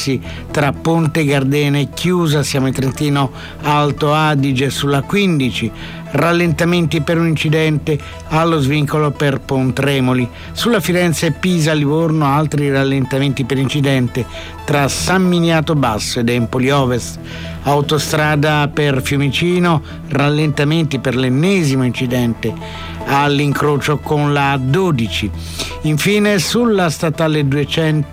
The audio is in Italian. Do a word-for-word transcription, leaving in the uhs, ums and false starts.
accessi tra Ponte Gardena e Chiusa, siamo in Trentino Alto Adige sulla quindici, rallentamenti per un incidente allo svincolo per Pontremoli. Sulla Firenze Pisa Livorno altri rallentamenti per incidente tra San Miniato Basso ed Empoli Ovest. Autostrada per Fiumicino, rallentamenti per l'ennesimo incidente all'incrocio con la dodici. Infine sulla statale duecento